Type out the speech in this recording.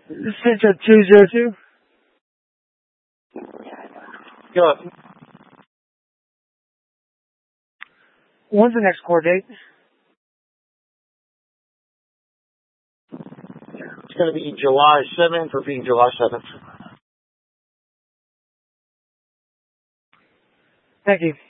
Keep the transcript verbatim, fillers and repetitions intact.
Central two zero two. Go. When's the next court date? It's going to be July seventh, or being July seventh. Thank you.